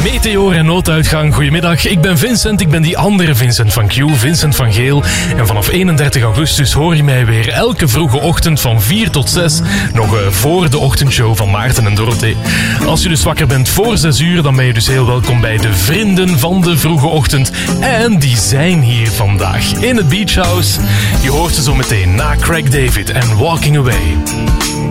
Meteor en nooduitgang, goedemiddag. Ik ben Vincent, ik ben die andere Vincent van Q, Vincent van Geel. En vanaf 31 augustus hoor je mij weer elke vroege ochtend van 4 tot 6. Nog voor de ochtendshow van Maarten en Dorothee. Als je dus wakker bent voor 6 uur, dan ben je dus heel welkom bij de vrienden van de vroege ochtend. En die zijn hier vandaag in het Beach House. Je hoort ze zo meteen na Craig David en Walking Away.